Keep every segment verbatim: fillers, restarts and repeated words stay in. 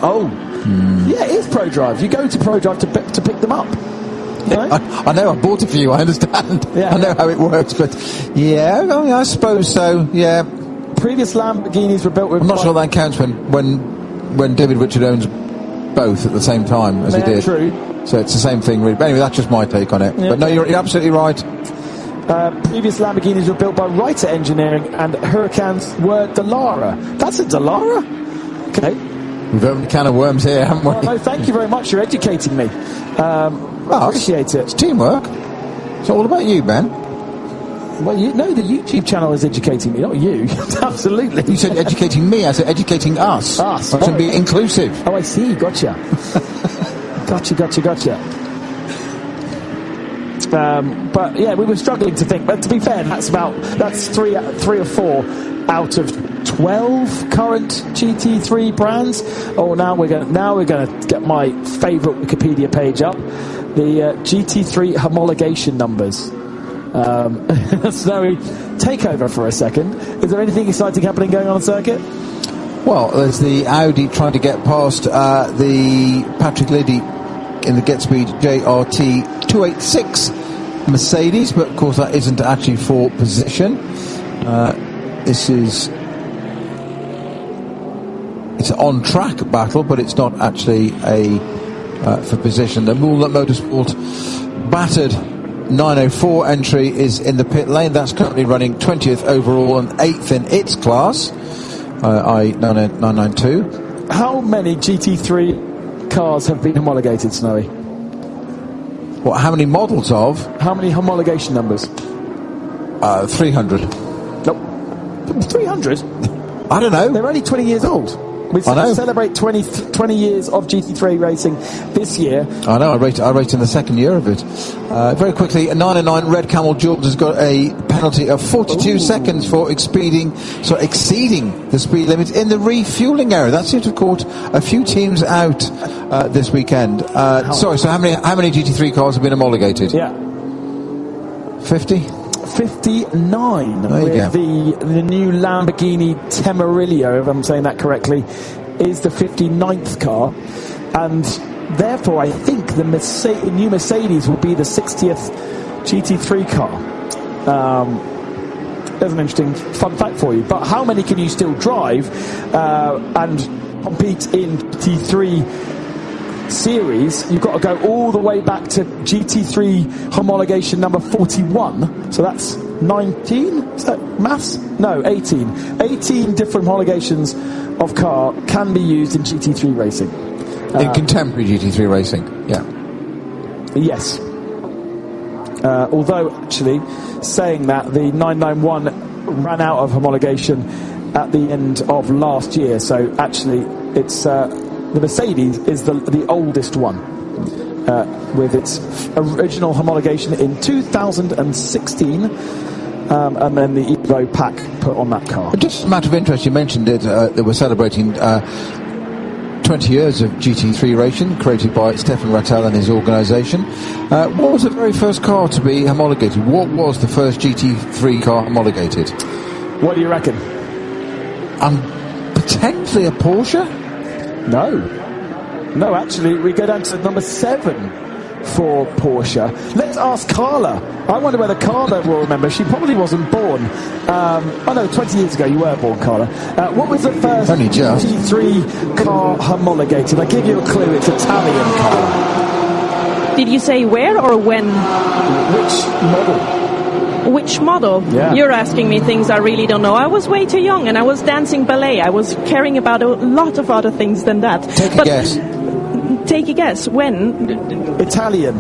Oh, mm. yeah, it is ProDrive. You go to ProDrive to to pick them up. You know? I, I know, I bought a few, I understand. Yeah, I know yeah. how it works, but yeah, I, mean, I suppose so, yeah. Previous Lamborghinis were built with... I'm not sure that counts when, when, when David Richard owns both at the same time as yeah, he did. True. So it's the same thing, really. But anyway, that's just my take on it. Yeah. But no, you're, you're absolutely right. Uh, previous Lamborghinis were built by Reiter Engineering, and Huracans were Dallara. That's a Dallara? Okay. We've opened a can of worms here, haven't we? Well, no, thank you very much. You're educating me. Um, Oh, appreciate it. It's teamwork. It's all about you, Ben. Well, you know, the YouTube channel is educating me, not you. Absolutely. You said educating me. I said educating us. Us. I should be inclusive. Oh, I see. Gotcha. gotcha, gotcha, gotcha. Um, but yeah, we were struggling to think. But to be fair, that's about that's three, three or four out of twelve current G T three brands. Oh, now we're going. Now we're going to get my favourite Wikipedia page up. The uh, G T three homologation numbers. Um, Snowy, take over for a second. Is there anything exciting happening going on on circuit? Well, there's the Audi trying to get past uh, the Patrick Liddy in the GetSpeed J R T two eighty-six Mercedes, but of course that isn't actually for position. Uh, this is it's an on-track battle, but it's not actually a uh, for position. The Moolnut Motorsport battered nine oh four entry is in the pit lane. That's currently running twentieth overall and eighth in its class. Uh, I nine ninety-two. How many G T three cars have been homologated, Snowy? What? How many models of? How many homologation numbers? Uh, three hundred. Nope. three hundred? I don't know. They're only twenty years old. We celebrate twenty, twenty years of G T three racing this year. I know, I raced, I raced in the second year of it. Uh, very quickly, a nine oh nine Red Camel Jordan has got a penalty of forty-two Ooh. seconds for exceeding, so exceeding the speed limit in the refuelling area. That seems to have caught a few teams out uh, this weekend. Uh, sorry, so how many how many G T three cars have been homologated? Yeah. fifty? fifty-nine there with the, the new Lamborghini Temarillo, if I'm saying that correctly, is the fifty-ninth car, and therefore I think the Mercedes, new Mercedes will be the sixtieth G T three car. Um, there's an interesting fun fact for you. But how many can you still drive uh, and compete in G T three series? You've got to go all the way back to G T three homologation number forty-one, so that's nineteen, is that maths? No, eighteen eighteen different homologations of car can be used in G T three racing, in uh, contemporary G T three racing. Yeah, yes. Uh, although actually saying that, the nine ninety-one ran out of homologation at the end of last year, so actually it's uh, the Mercedes is the, the oldest one, uh, with its original homologation in two thousand sixteen, um, and then the Evo pack put on that car. Just a matter of interest, you mentioned it, uh, that we're celebrating uh, twenty years of G T three racing, created by Stefan Rattel and his organisation. Uh, what was the very first car to be homologated? What was the first G T three car homologated? What do you reckon? Um, potentially a Porsche? No. No, actually, we go down to number seven for Porsche. Let's ask Carla. I wonder whether Carla will remember. She probably wasn't born. Um, oh, no, twenty years ago you were born, Carla. Uh, what was the first Only just. G T three car homologated? I give you a clue. It's Italian, Carla. Did you say where or when? Which model? Which model? Yeah. You're asking me things I really don't know. I was way too young and I was dancing ballet. I was caring about a lot of other things than that. Take a but guess. Take a guess. When? Italian.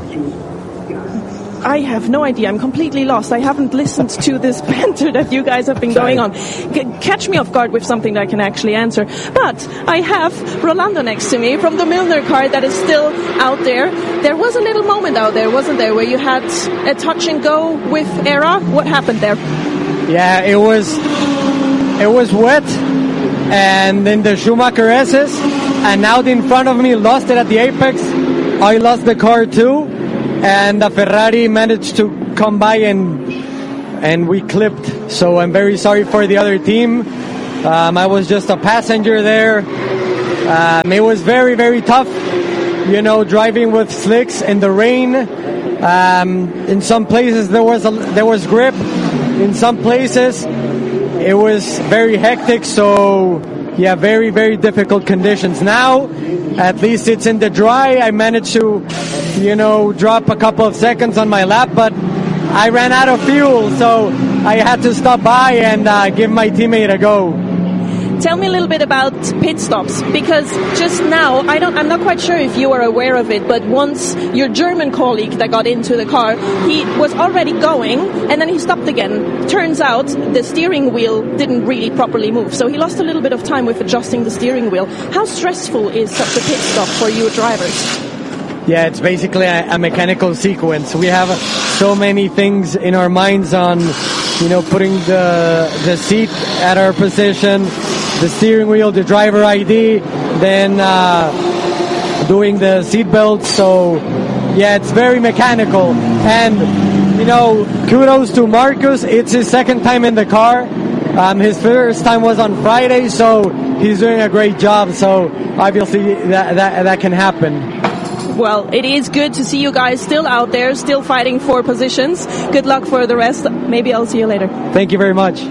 I have no idea. I'm completely lost. I haven't listened to this banter that you guys have been okay. going on. C- catch me off guard with something that I can actually answer. But I have Rolando next to me from the Milner car that is still out there. There was a little moment out there, wasn't there, where you had a touch and go with Era? What happened there? Yeah, it was it was wet, and then the Schumacher S's, and out in front of me lost it at the apex. I lost the car too. And the Ferrari managed to come by and and we clipped. So I'm very sorry for the other team. Um, I was just a passenger there. Um, it was very, very tough, you know, driving with slicks in the rain. Um, in some places there was a, there was grip. In some places it was very hectic. So yeah, very, very difficult conditions. Now, at least it's in the dry. I managed to, you know, drop a couple of seconds on my lap, but I ran out of fuel, so I had to stop by and uh, give my teammate a go. Tell me a little bit about pit stops, because just now, I don't, I'm not quite sure if you are aware of it, but once your German colleague that got into the car, he was already going, and then he stopped again. Turns out the steering wheel didn't really properly move, so he lost a little bit of time with adjusting the steering wheel. How stressful is such a pit stop for you drivers? Yeah, it's basically a, a mechanical sequence. We have so many things in our minds on, you know, putting the the seat at our position, the steering wheel, the driver I D, then uh, doing the seat belts. So, yeah, it's very mechanical. And, you know, kudos to Marcus. It's his second time in the car. Um, his first time was on Friday, so he's doing a great job. So, obviously, that that, that can happen. Well, it is good to see you guys still out there, still fighting for positions. Good luck for the rest. Maybe I'll see you later. Thank you very much.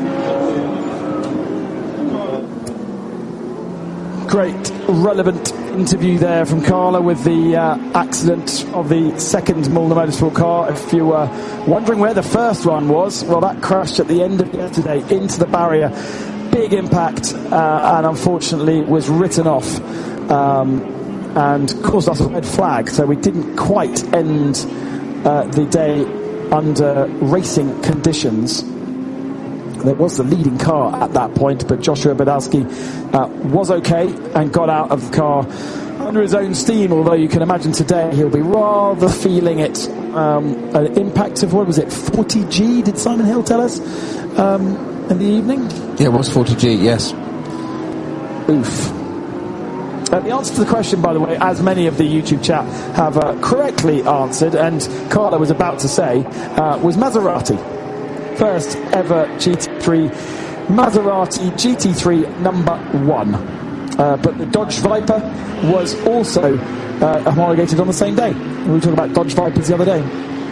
Great, relevant interview there from Carla with the uh, accident of the second Milner Motorsport car. If you were wondering where the first one was, well, that crashed at the end of yesterday into the barrier. Big impact, uh, and unfortunately was written off. Um, and caused us a red flag, so we didn't quite end uh, the day under racing conditions. There was the leading car at that point, but Joshua Badowski uh, was okay and got out of the car under his own steam, although you can imagine today he'll be rather feeling it. Um, an impact of, what was it, forty G, did Simon Hill tell us, um, in the evening? Yeah, it was forty G, yes. Oof. Uh, the answer to the question, by the way, as many of the YouTube chat have uh, correctly answered, and Carla was about to say, uh, was Maserati. First ever G T three, Maserati G T three number one. Uh, but the Dodge Viper was also uh, homologated on the same day. We were talking about Dodge Vipers the other day.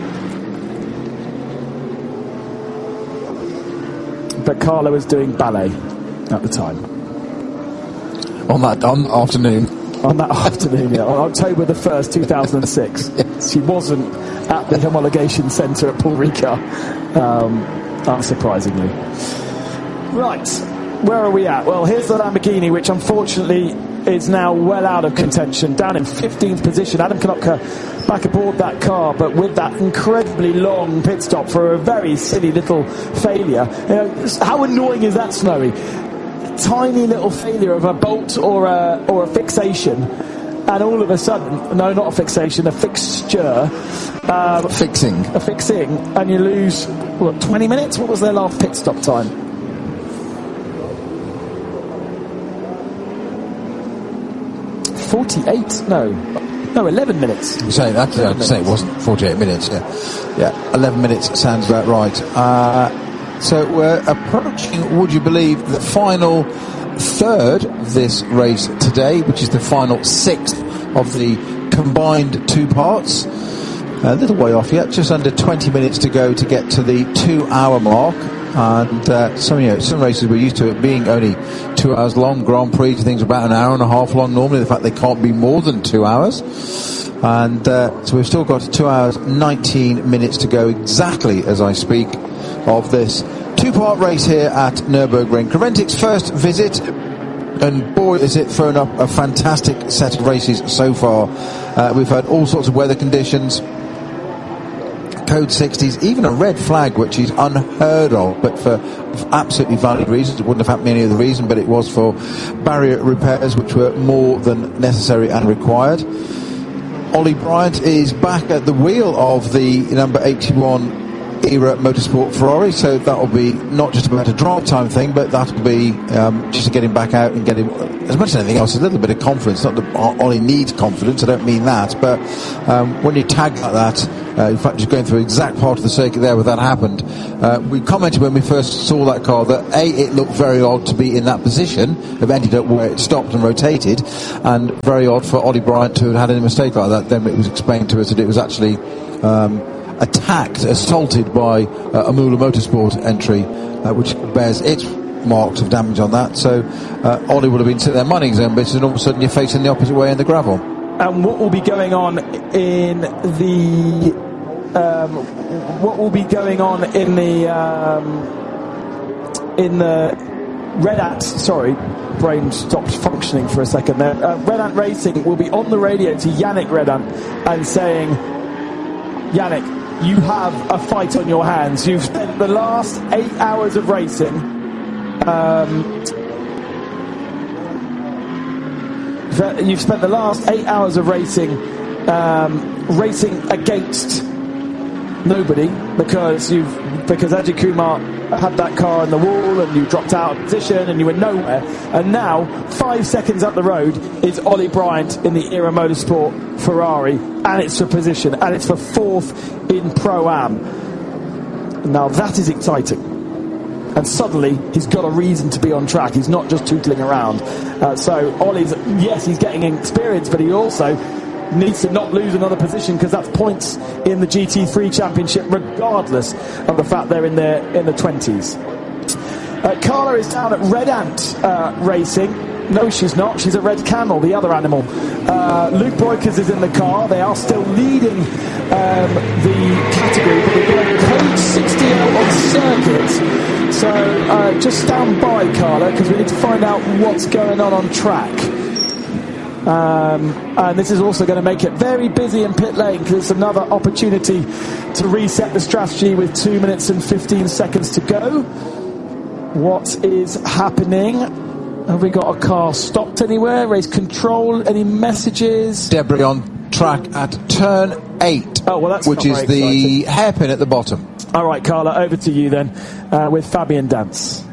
But Carla was doing ballet at the time. On that on afternoon. On that afternoon, yeah. On October the first, two thousand six. Yes. She wasn't at the homologation centre at Paul Ricard, um, unsurprisingly. Right, where are we at? Well, here's the Lamborghini, which unfortunately is now well out of contention, down in fifteenth position. Adam Konopka back aboard that car, but with that incredibly long pit stop for a very silly little failure. You know, how annoying is that, Snowy? Tiny little failure of a bolt or a or a fixation, and all of a sudden, no, not a fixation, a fixture, um, fixing, a fixing, and you lose what, twenty minutes. What was their last pit stop time? Forty-eight? No, no, eleven minutes. You say that? I'd say it wasn't forty-eight minutes. Yeah, yeah, eleven minutes sounds about right. Uh, So we're approaching, would you believe, the final third of this race today, which is the final sixth of the combined two parts. A little way off yet, just under twenty minutes to go to get to the two-hour mark. And uh, some, you know, some races we're used to it being only two hours long. Grand Prix, things about an hour and a half long normally. In fact, they can't be more than two hours. And uh, so we've still got two hours, nineteen minutes to go exactly as I speak of this two-part race here at Nürburgring. Creventic's first visit, and boy is it thrown up a fantastic set of races so far. Uh, we've had all sorts of weather conditions, code sixties, even a red flag, which is unheard of, but for absolutely valid reasons. It wouldn't have happened any other reason, but it was for barrier repairs, which were more than necessary and required. Ollie Bryant is back at the wheel of the number eighty-one Era Motorsport Ferrari, so that'll be not just about a drive time thing, but that'll be um, just to get him back out and get him, as much as anything else, a little bit of confidence. Not that Ollie needs confidence, I don't mean that, but um, when you tag like that, uh, in fact, just going through the exact part of the circuit there where that happened, uh, we commented when we first saw that car that A, it looked very odd to be in that position, have ended up where it stopped and rotated, and very odd for Ollie Bryant to have had any mistake like that. Then it was explained to us that it was actually um, attacked, assaulted by uh, a Mula Motorsport entry, uh, which bears its marks of damage on that. So uh, Ollie would have been sitting there minding his own business, and all of a sudden you're facing the opposite way in the gravel. And what will be going on in the um, what will be going on in the um, in the Red Ant? Sorry, brain stopped functioning for a second there. Uh, Red Ant Racing will be on the radio to Yannick Red Ant and saying, Yannick, you have a fight on your hands. You've spent the last eight hours of racing. Um, You've spent the last eight hours of racing um, racing against nobody because you've because Ajay Kumar had that car in the wall and you dropped out of position and you were nowhere. And now, five seconds up the road, is Ollie Bryant in the Era Motorsport Ferrari, and it's for position, and it's for fourth in Pro-Am. Now that is exciting. And suddenly he's got a reason to be on track. He's not just tootling around. Uh, so Ollie's, yes, he's getting experience, but he also needs to not lose another position because that's points in the G T three Championship, regardless of the fact they're in their in the twenties. Uh, Carla is down at Red Ant uh, Racing. No, she's not. She's at Red Camel, the other animal. Uh, Luke Breukers is in the car. They are still leading um, the category, but they've got a code sixty out on circuit. So uh, just stand by, Carla, because we need to find out what's going on on track. Um, and this is also going to make it very busy in pit lane because it's another opportunity to reset the strategy with two minutes and fifteen seconds to go. What is happening? Have we got a car stopped anywhere? Race control? Any messages? Debris on track at turn eight, oh, well, that's which is the exciting. hairpin at the bottom. All right, Carla, over to you then uh, with Fabian Dance.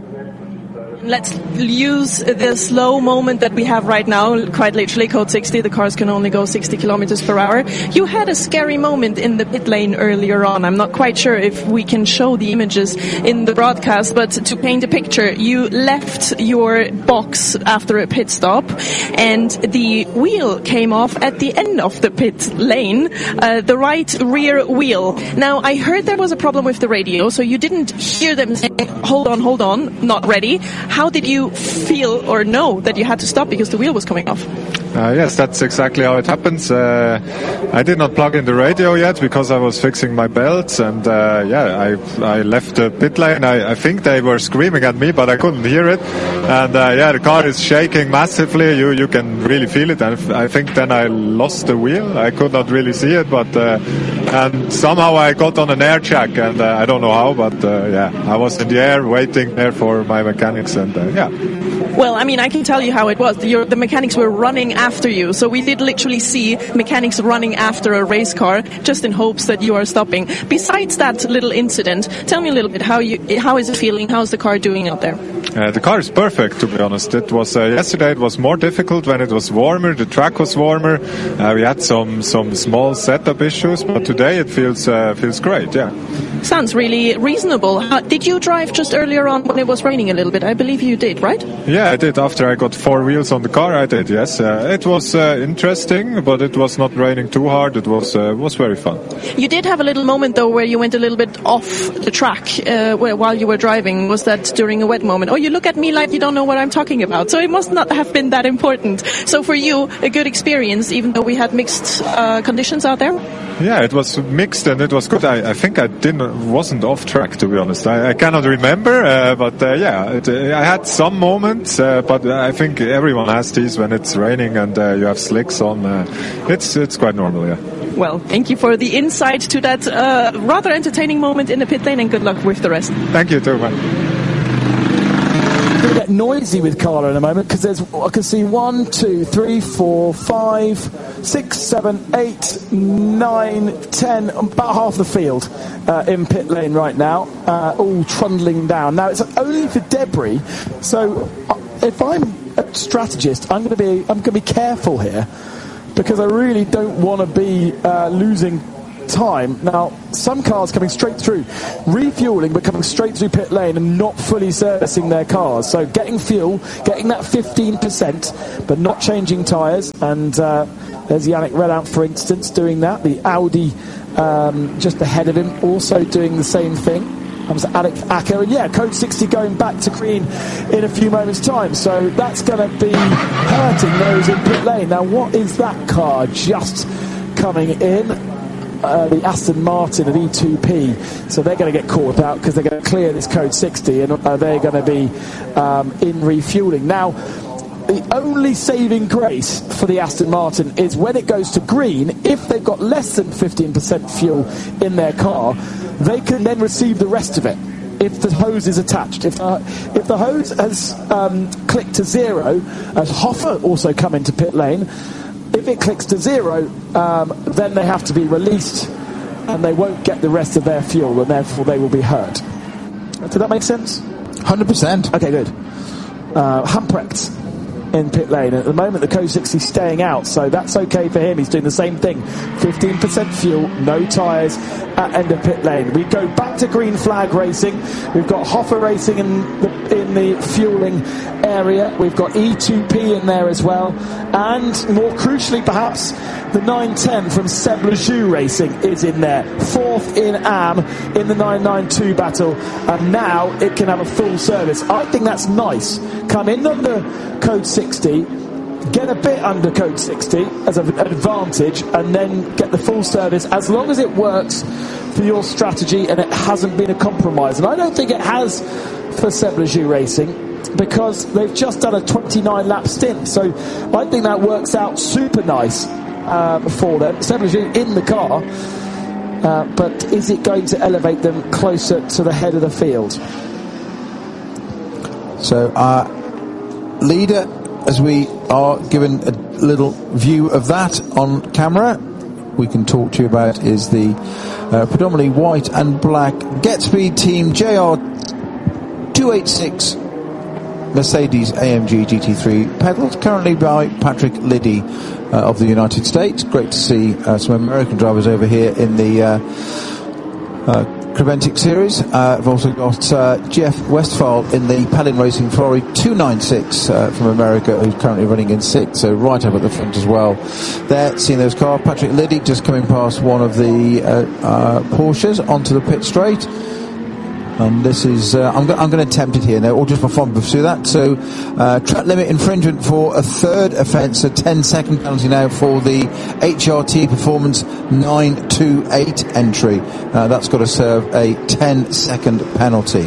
Let's use the slow moment that we have right now, quite literally, code sixty. The cars can only go sixty kilometers per hour. You had a scary moment in the pit lane earlier on. I'm not quite sure if we can show the images in the broadcast, but to paint a picture, you left your box after a pit stop, and the wheel came off at the end of the pit lane, uh, the right rear wheel. Now, I heard there was a problem with the radio, so you didn't hear them saying, hold on, hold on, not ready. How did you feel or know that you had to stop because the wheel was coming off? Uh, yes, that's exactly how it happens. Uh, I did not plug in the radio yet because I was fixing my belts, and uh, yeah, I I left the pit lane. I, I think they were screaming at me, but I couldn't hear it. And uh, yeah, the car is shaking massively. You you can really feel it. And I think then I lost the wheel. I could not really see it, but uh, and somehow I got on an air check, and uh, I don't know how, but uh, yeah, I was in the air waiting there for my mechanics, and uh, yeah. Well, I mean, I can tell you how it was. The, the mechanics were running after you. So we did literally see mechanics running after a race car just in hopes that you are stopping. Besides that little incident, tell me a little bit, how you, how is it feeling? How's the car doing out there? Uh, the car is perfect, to be honest. It was uh, yesterday. It was more difficult when it was warmer. The track was warmer. Uh, we had some some small setup issues, but today it feels uh, feels great. Yeah. Sounds really reasonable. Uh, did you drive just earlier on when it was raining a little bit? I believe you did, right? Yeah, I did. After I got four wheels on the car, I did. Yes, uh, it was uh, interesting, but it was not raining too hard. It was uh, was very fun. You did have a little moment though where you went a little bit off the track uh, where, while you were driving. Was that during a wet moment? Oh, you look at me like you don't know what I'm talking about. So it must not have been that important. So for you, a good experience, even though we had mixed uh, conditions out there. Yeah, it was mixed and it was good. I, I think I didn't wasn't off track, to be honest. I, I cannot remember, uh, but uh, yeah, it, uh, I had some moments. Uh, but I think everyone has these when it's raining and uh, you have slicks on. Uh, it's it's quite normal, yeah. Well, thank you for the insight to that uh, rather entertaining moment in the pit lane, and good luck with the rest. Thank you too, man. Get noisy with Carla in a moment because there's I can see one, two, three, four, five, six, seven, eight, nine, ten, about half the field uh, in pit lane right now, uh, all trundling down. Now, it's only for debris, so if I'm a strategist, I'm going to be I'm going to be careful here, because I really don't want to be uh, losing time. Now, some cars coming straight through, refueling but coming straight through pit lane and not fully servicing their cars, so getting fuel, getting that fifteen percent but not changing tyres, and uh, there's Yannick Redout, for instance, doing that. The Audi um, just ahead of him also doing the same thing. Comes Alex Acker, and yeah, Code sixty going back to green in a few moments' time, so that's going to be hurting those in pit lane. Now, what is that car just coming in? Uh, the Aston Martin at E two P, so they're going to get caught out because they're going to clear this Code sixty, and uh, they're going to be um, in refueling. Now, the only saving grace for the Aston Martin is when it goes to green, if they've got less than fifteen percent fuel in their car, they can then receive the rest of it if the hose is attached. If, uh, if the hose has um, clicked to zero, as Hoffer also come into pit lane, if it clicks to zero, um, then they have to be released and they won't get the rest of their fuel, and therefore they will be hurt. Did that make sense? one hundred percent. Okay, good. Uh, Humprecht in pit lane. At the moment, the Code sixty staying out, so that's okay for him. He's doing the same thing. fifteen percent fuel, no tyres at end of pit lane. We go back to green flag racing. We've got Hoffer racing in the, in the fueling area. We've got E two P in there as well. And more crucially, perhaps, the nine ten from Seb Lejoux Racing is in there. Fourth in A M in the nine ninety-two battle. And now it can have a full service. I think that's nice. Come in under Code sixty, get a bit under Code sixty as an advantage, and then get the full service, as long as it works for your strategy and it hasn't been a compromise. And I don't think it has for Seb Lejoux Racing, because they've just done a twenty-nine lap stint, so I think that works out super nice uh, for them. Seb Lejoux in the car, uh, but is it going to elevate them closer to the head of the field? So our leader, as we are given a little view of that on camera, we can talk to you about, is the uh, predominantly white and black GetSpeed Team J R two eighty-six Mercedes A M G G T three, pedalled currently by Patrick Liddy uh, of the United States. Great to see uh, some American drivers over here in the uh, uh, Creventic series. Uh, I've also got uh, Jeff Westphal in the Palin Racing Ferrari two ninety-six uh, from America, who's currently running in sixth, so right up at the front as well. There, seeing those cars, Patrick Liddy just coming past one of the uh, uh, Porsches onto the pit straight. And this is, uh, I'm, go- I'm going to attempt it here now, or just for fun pursue that. So, uh, track limit infringement for a third offence, a ten second penalty now for the H R T Performance nine two eight entry. Uh, that's got to serve a ten second penalty.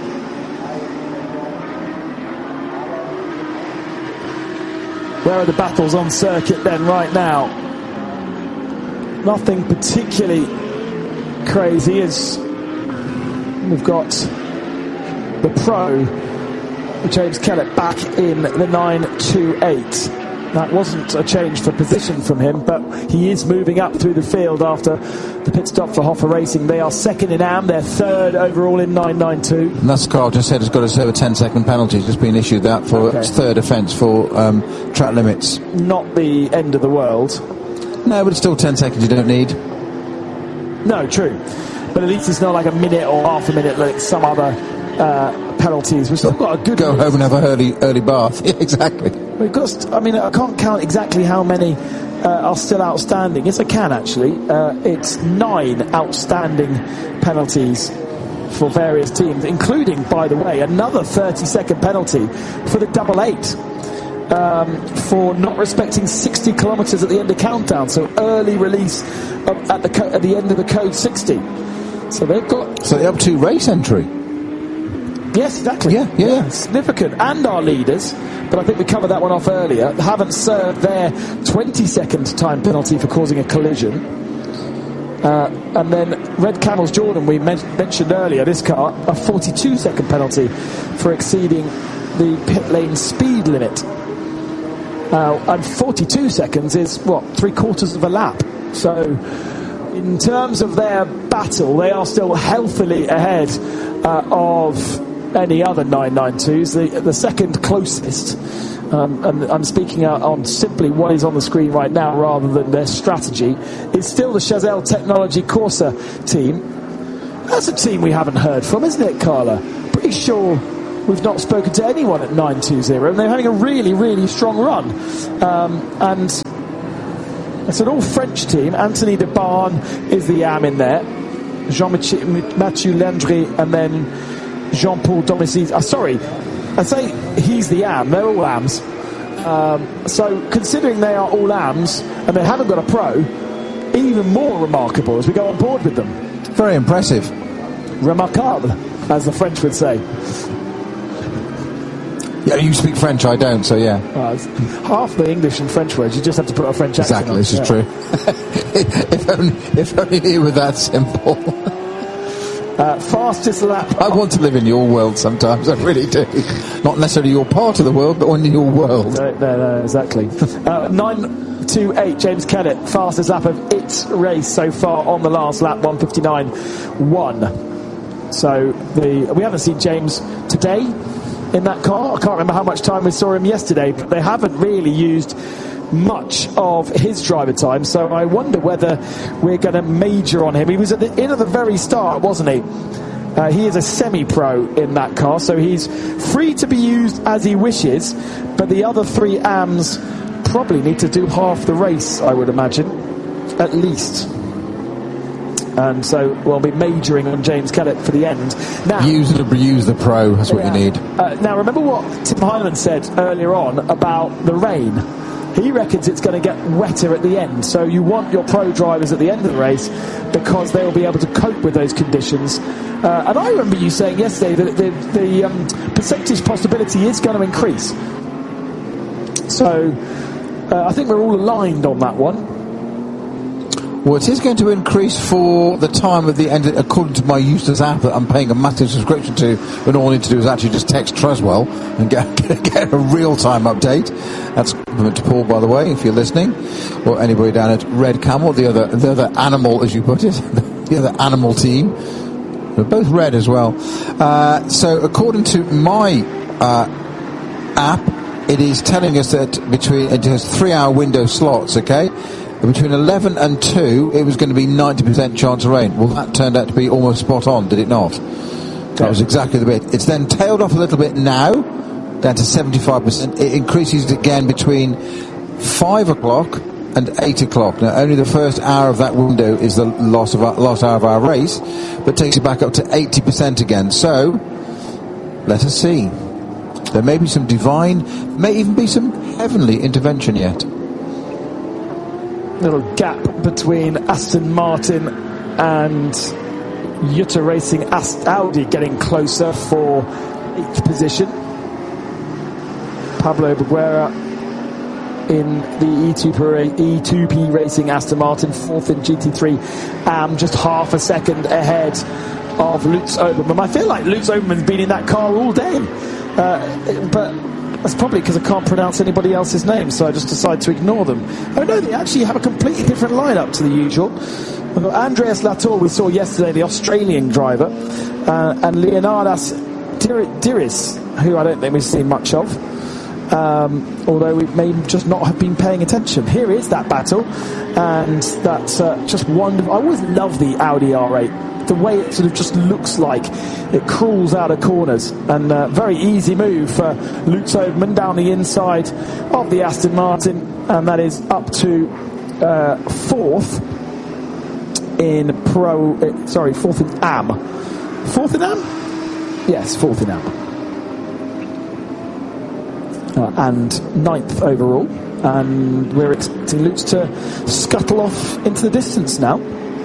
Where are the battles on circuit then right now? Nothing particularly crazy, as we've got the pro, James Kellett, back in the nine two eight. That wasn't a change for position from him, but he is moving up through the field after the pit stop for Hoffer Racing. They are second in A M, they're third overall in nine ninety-two. And that's Carl just said has got to serve a ten second penalty. It's just been issued that for Okay. its third offence for um, track limits. Not the end of the world. No, but it's still ten seconds you don't need. No, true. But at least it's not like a minute or half a minute like some other uh, penalties. We've still got a good... Go home and have a early, early bath. Yeah, exactly. We've got, st- I mean, I can't count exactly how many uh, are still outstanding. Yes, I can, actually. Uh, it's nine outstanding penalties for various teams, including, by the way, another thirty second penalty for the double eight. Um, for not respecting sixty kilometres at the end of countdown, so early release of, at the co- at the end of the Code sixty. So they've got... So they're up to race entry. Yes, exactly. Yeah, yeah, yeah. Significant. And our leaders, but I think we covered that one off earlier, haven't served their twenty second time penalty for causing a collision. Uh, and then Red Camels Jordan, we men- mentioned earlier, this car, a forty-two second penalty for exceeding the pit lane speed limit. Uh, and forty-two seconds is, what, three quarters of a lap. So in terms of their battle, they are still healthily ahead uh, of any other nine ninety-twos. The, the second closest, um, and I'm speaking out on simply what is on the screen right now rather than their strategy, is still the Chazelle Technology Corsa team. That's a team we haven't heard from, isn't it, Carla? Pretty sure we've not spoken to anyone at nine two zero, and they're having a really, really strong run. Um, and it's an all-French team. Anthony de Barn is the A M in there. Jean-Mathieu Landry, and then Jean-Paul Domicis. Uh, sorry, I say he's the A M. They're all A Ms. Um, so considering they are all A Ms and they haven't got a pro, even more remarkable as we go on board with them. Very impressive. Remarquable, as the French would say. Yeah, you speak French, I don't, so yeah. Uh, half the English and French words, you just have to put a French accent on. Exactly, this is yeah. true. if, only, if only it were that simple. uh, fastest lap. I want to live in your world sometimes, I really do. Not necessarily your part of the world, but in your world. No, no, no, exactly. uh, nine two eight, James Kellett, fastest lap of its race so far on the last lap, one fifty-nine one. So the we haven't seen James today in that car. I can't remember how much time we saw him yesterday, but they haven't really used much of his driver time, so I wonder whether we're going to major on him. He was at the in at the very start, wasn't he? Uh, he is a semi-pro in that car, so he's free to be used as he wishes, but the other three A Ms probably need to do half the race, I would imagine, at least. And so we'll be majoring on James Kellett for the end. Now, use the, use the pro, that's what yeah. you need. Uh, now, remember what Tim Hyman said earlier on about the rain. He reckons it's going to get wetter at the end. So you want your pro drivers at the end of the race because they will be able to cope with those conditions. Uh, and I remember you saying yesterday that the, the um, percentage possibility is going to increase. So uh, I think we're all aligned on that one. Well, it is going to increase for the time at the end, according to my Eustace app that I'm paying a massive subscription to, when all I need to do is actually just text Treswell and get, get, get a real-time update. That's a compliment to Paul, by the way, if you're listening, or anybody down at Red Camel, the other, the other animal, as you put it, the other animal team. They're both red as well. Uh, so, according to my uh, app, it is telling us that between it has three-hour window slots, okay? Between eleven and two, it was going to be ninety percent chance of rain. Well, that turned out to be almost spot on, did it not? That was exactly the bit. It's then tailed off a little bit now, down to seventy-five percent. It increases again between five o'clock and eight o'clock. Now, only the first hour of that window is the last, of our, last hour of our race, but takes it back up to eighty percent again. So, let us see. There may be some divine, may even be some heavenly intervention yet. Little gap between Aston Martin and Jutta Racing. Ast- Audi getting closer for eighth position. Pablo Boguera in the E two P, E two P Racing Aston Martin, fourth in G T three A M, just half a second ahead of Lutz Obermann. I feel like Lutz Obermann's been in that car all day, uh, but that's probably because I can't pronounce anybody else's name, so I just decide to ignore them. Oh no, they actually have a completely different lineup to the usual. We've got Andreas Latour, we saw yesterday, the Australian driver, uh, and Leonidas Diris, who I don't think we've seen much of, um, although we may just not have been paying attention. Here is that battle, and that's uh, just wonderful. I always love the Audi R eight. The way it sort of just looks like it crawls out of corners, and uh, very easy move for Lutz Obermann down the inside of the Aston Martin, and that is up to uh, fourth in pro uh, sorry fourth in A M fourth in A M yes fourth in A M uh, and ninth overall, and we're expecting Lutz to scuttle off into the distance now.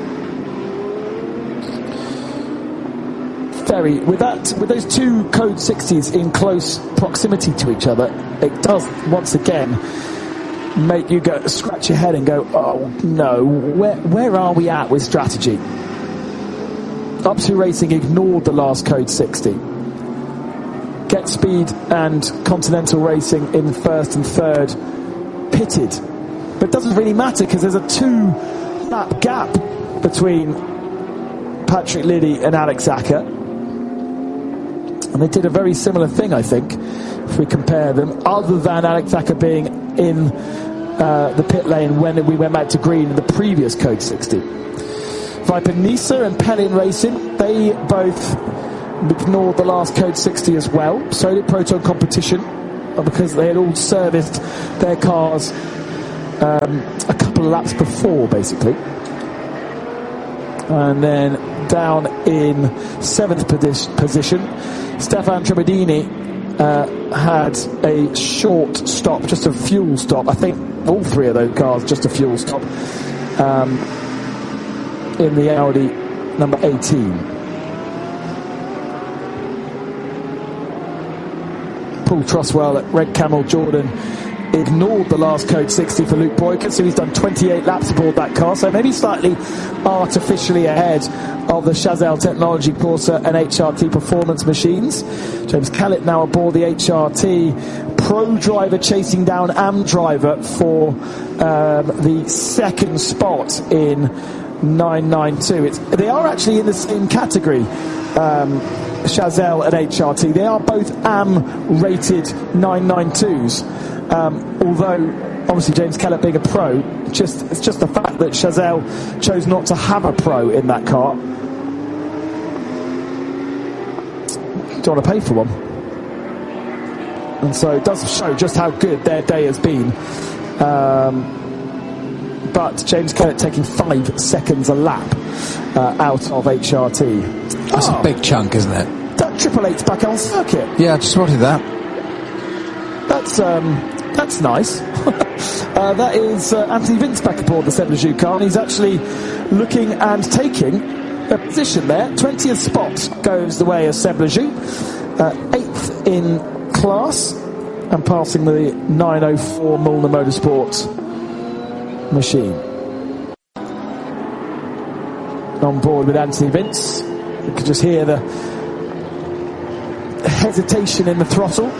Very, with that, with those two Code sixties in close proximity to each other, it does once again make you go scratch your head and go, oh no, where where are we at with strategy? Up to Racing ignored the last Code sixty. Get Speed and Continental Racing in first and third pitted. But it doesn't really matter because there's a two-lap gap between Patrick Liddy and Alex Acker. And they did a very similar thing, I think, if we compare them, other than Alex Acker being in uh, the pit lane when we went back to green in the previous Code sixty. Viper Nisa and Pelin Racing, they both ignored the last Code sixty as well. So did Proton Competition, because they had all serviced their cars um, a couple of laps before, basically. And then down in seventh position, Stefan Trebedini uh, had a short stop, just a fuel stop. I think all three of those cars just a fuel stop um, in the Audi number eighteen. Paul Truswell at Red Camel Jordan ignored the last Code sixty for Luke Boykin, so he's done twenty-eight laps aboard that car, so maybe slightly artificially ahead of the Chazelle Technology Corsa and H R T Performance machines. James Callett now aboard the H R T Pro driver, chasing down Am driver for um, the second spot in nine ninety-two. It's, they are actually in the same category, um, Chazelle and H R T. They are both Am rated nine ninety-twos. Um, although, obviously, James Callett being a pro, just it's just the fact that Chazelle chose not to have a pro in that car. Don't want to pay for one. And so it does show just how good their day has been. Um, but James Callett taking five seconds a lap uh, out of H R T. That's oh, a big chunk, isn't it? That Triple Eight's back on circuit. Yeah, I just spotted that. That's um, that's nice. uh, that is uh, Anthony Vince back aboard the Seb Lejeune car, and he's actually looking and taking a position there. twentieth spot goes the way of Seb Lejeune, uh, eighth in class, and passing the nine oh four Mullner Motorsport machine. On board with Anthony Vince, you could just hear the hesitation in the throttle.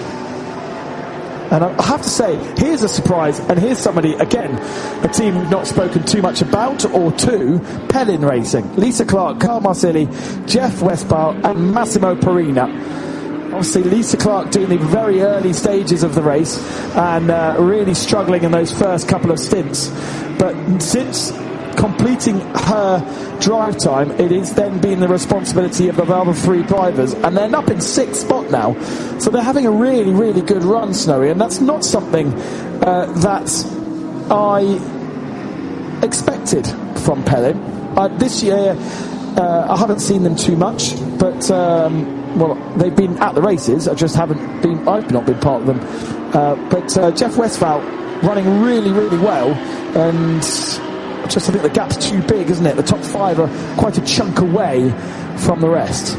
And I have to say, here's a surprise, and here's somebody, again, a team we've not spoken too much about, or two, Pelin Racing. Lisa Clark, Carl Marsili, Jeff Westphal, and Massimo Parina. Obviously, Lisa Clark doing the very early stages of the race, and uh, really struggling in those first couple of stints. But since completing her drive time, it is then been the responsibility of the other three drivers, and they're up in sixth spot now, so they're having a really really good run, Snowy, and that's not something uh, that I expected from Pelin. Uh, this year uh, I haven't seen them too much, but um, well, they've been at the races, I just haven't been I've not been part of them, uh, but uh, Jeff Westphal running really really well, and just I think the gap's too big, isn't it? The top five are quite a chunk away from the rest.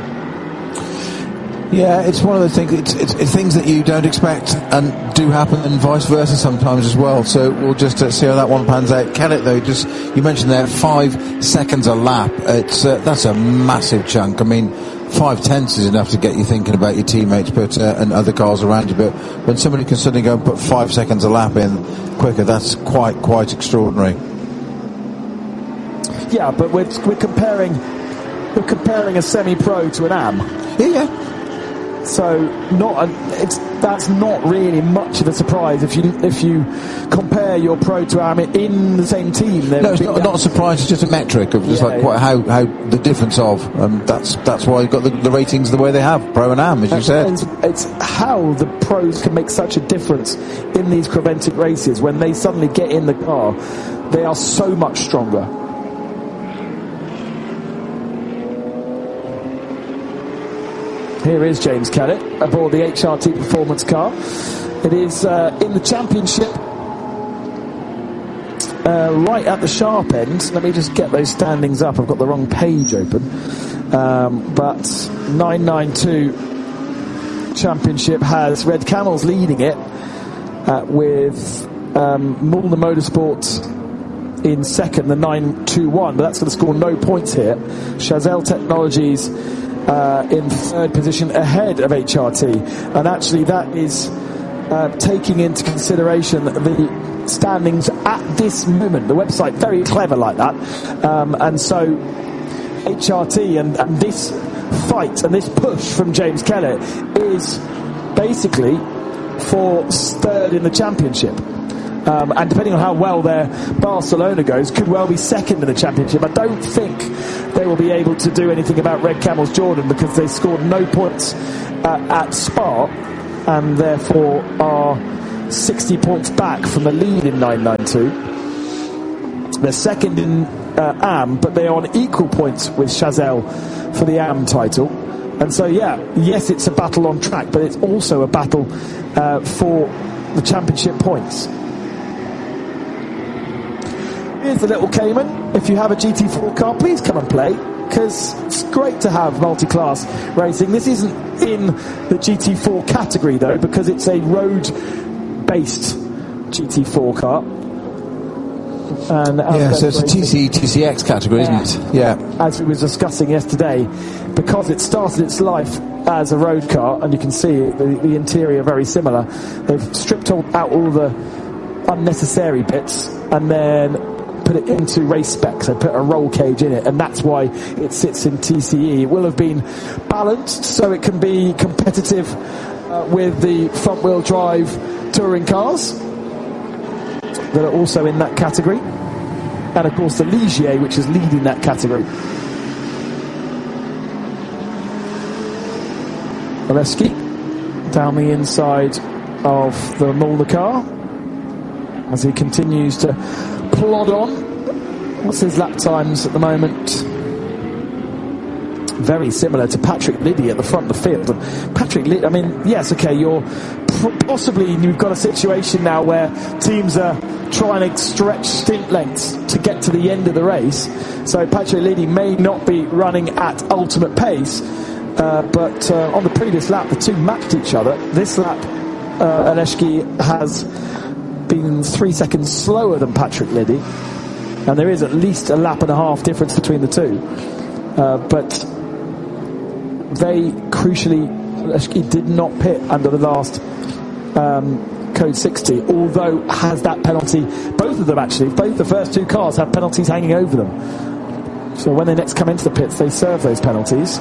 Yeah, it's one of those things. It's, it's, it's things that you don't expect and do happen, and vice versa sometimes as well. So we'll just uh, see how that one pans out. Callett, though, just you mentioned there five seconds a lap. It's uh, that's a massive chunk. I mean, five tenths is enough to get you thinking about your teammates, but uh, and other cars around you. But when somebody can suddenly go and put five seconds a lap in quicker, that's quite quite extraordinary. Yeah, but we're we're comparing we're comparing a semi-pro to an Am. Yeah, yeah. So not a, it's that's not really much of a surprise if you if you compare your pro to Am in the same team. No, it's not, not a surprise. It's just a metric of just yeah, like yeah. What, how how the difference of. Um, that's that's why you've got the, the ratings the way they have, pro and Am, as you said. It's, it's how the pros can make such a difference in these Creventic races when they suddenly get in the car. They are so much stronger. Here is James Callett aboard the H R T Performance car. It is uh, in the championship, uh, right at the sharp end. Let me just get those standings up. I've got the wrong page open. Um, but nine ninety-two championship has Red Camels leading it uh, with um, Mullner Motorsport in second, the nine two one. But that's going to score no points here. Chazelle Technologies Uh, in third position ahead of H R T, and actually that is uh, taking into consideration the standings at this moment. The website very clever like that, um, and so H R T and, and this fight and this push from James Kelly is basically for third in the championship. Um, and depending on how well their Barcelona goes, could well be second in the championship. I don't think they will be able to do anything about Red Camels Jordan because they scored no points uh, at Spa and therefore are sixty points back from the lead in nine ninety-two. They're second in uh, A M, but they are on equal points with Chazelle for the A M title. And so, yeah, yes, it's a battle on track, but it's also a battle uh, for the championship points. Here's the little Cayman. If you have a G T four car, please come and play, because it's great to have multi-class racing. This isn't in the G T four category, though, because it's a road-based G T four car. And yeah, so it's a T C, T C X category, yeah. isn't it? Yeah. As we were discussing yesterday, because it started its life as a road car, and you can see the, the interior very similar, they've stripped all, out all the unnecessary bits and then put it into race specs. They put a roll cage in it, and that's why it sits in T C E. It will have been balanced so it can be competitive uh, with the front-wheel drive touring cars that are also in that category, and of course the Ligier, which is leading that category. Oleski down the inside of the Molnar car as he continues to plod on. What's his lap times at the moment? Very similar to Patrick Liddy at the front of the field. And Patrick Liddy, I mean, yes, okay, you're possibly, you've got a situation now where teams are trying to stretch stint lengths to get to the end of the race. So Patrick Liddy may not be running at ultimate pace, uh, but uh, on the previous lap, the two matched each other. This lap, uh, Oleski has been three seconds slower than Patrick Liddy, and there is at least a lap and a half difference between the two. Uh, but they crucially, Oleski did not pit under the last um, code sixty, although has that penalty. Both of them actually, both the first two cars have penalties hanging over them. So when they next come into the pits, they serve those penalties.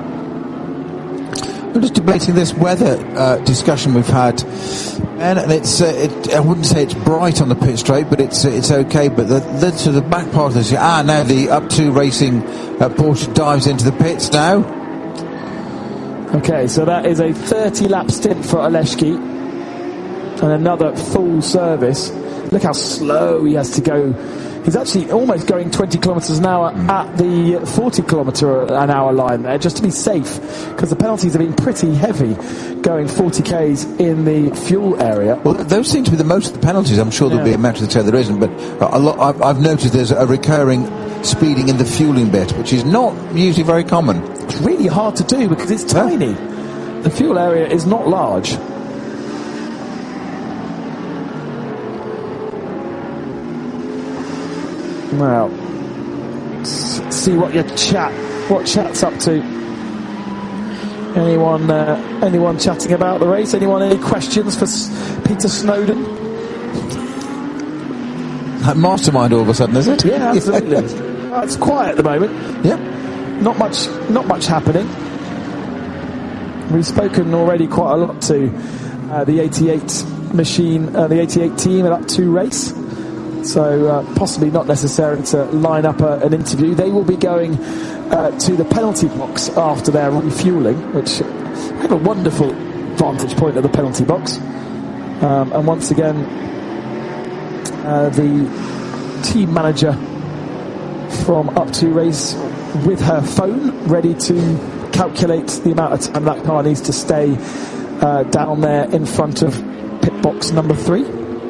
We're just debating this weather uh, discussion we've had, and it's uh, it, I wouldn't say it's bright on the pit straight, but it's uh, it's okay. But the, the to the back part of this, ah, now the up two racing uh, Porsche dives into the pits now. Okay, so that is a thirty lap stint for Oleski, and another full service. Look how slow he has to go. He's actually almost going twenty kilometres an hour at the forty kilometre an hour line there, just to be safe, because the penalties have been pretty heavy, going forty kays in the fuel area. Well, those seem to be the most of the penalties. I'm sure there'll yeah. be a match that say there isn't, but a lot, I've, I've noticed there's a recurring speeding in the fueling bit, which is not usually very common. It's really hard to do because it's tiny. Yeah. The fuel area is not large. Well, let's see what your chat, what chat's up to. Anyone, uh, anyone chatting about the race? Anyone any questions for S- Peter Snowden? That mastermind all of a sudden, is it? Yeah, absolutely. uh, it's quiet at the moment. Yep. Not much, not much happening. We've spoken already quite a lot to uh, the eighty-eight machine, uh, the eighty-eight team at up two race. So uh, possibly not necessary to line up a, an interview. They will be going uh, to the penalty box after their refuelling, which have a wonderful vantage point at the penalty box. Um, and once again, uh, the team manager from Up to Race with her phone ready to calculate the amount of time that car needs to stay uh, down there in front of pit box number three.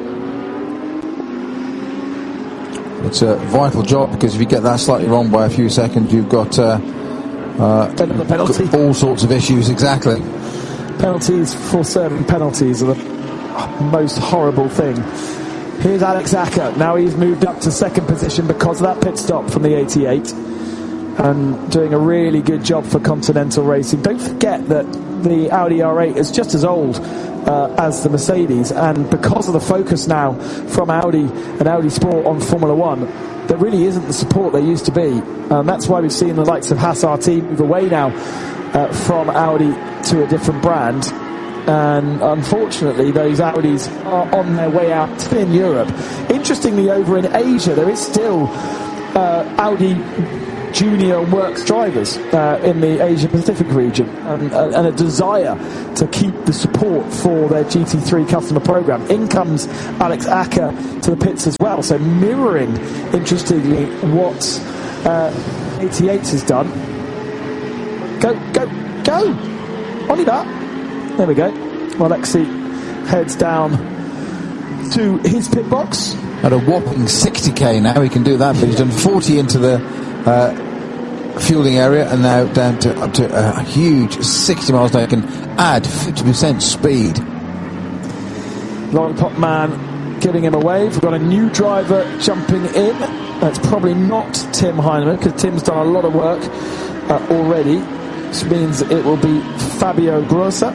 It's a vital job, because if you get that slightly wrong by a few seconds, you've got uh, uh, another penalty. All sorts of issues. Exactly. Penalties for serving penalties are the most horrible thing. Here's Alex Acker. Now he's moved up to second position because of that pit stop from the eighty-eight, and doing a really good job for Continental Racing. Don't forget that the Audi R eight is just as old uh, as the Mercedes, and because of the focus now from Audi and Audi Sport on Formula One, there really isn't the support there used to be. And that's why we've seen the likes of Haas R T move away now uh, from Audi to a different brand. And unfortunately, those Audis are on their way out in Europe. Interestingly, over in Asia, there is still uh, Audi junior works drivers uh, in the Asia Pacific region, and, uh, and a desire to keep the support for their G T three customer program. In comes Alex Acker to the pits as well, so mirroring, interestingly, what uh, eighty-eight has done. Go, go, go! Only that. There we go. Well, Alexi heads down to his pit box. At a whopping sixty k now, he can do that, but he's done forty into the Uh, fueling area, and now down to up to a huge sixty miles now. He can add fifty percent speed. Lollipop Man giving him away. We've got a new driver jumping in. That's probably not Tim Heinemann, because Tim's done a lot of work uh, already, which means it will be Fabio Grossa.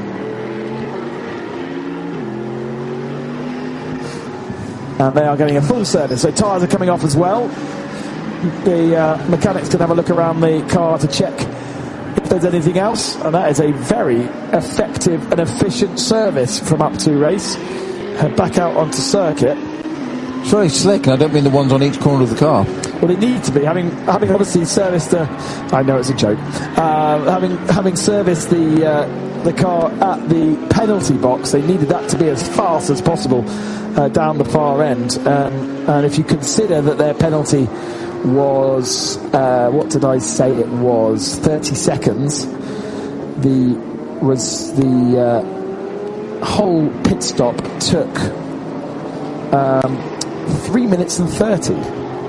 And they are getting a full service, so tyres are coming off as well. The uh, mechanics can have a look around the car to check if there's anything else, and that is a very effective and efficient service from up to race. Head back out onto circuit. It's very slick, and I don't mean the ones on each corner of the car. Well, they need to be, having having obviously serviced the. I know it's a joke. Uh, having having serviced the uh, the car at the penalty box, they needed that to be as fast as possible uh, down the far end. Um, and if you consider that their penalty was, uh, what did I say it was, thirty seconds, the was the uh, whole pit stop took um, three minutes and thirty,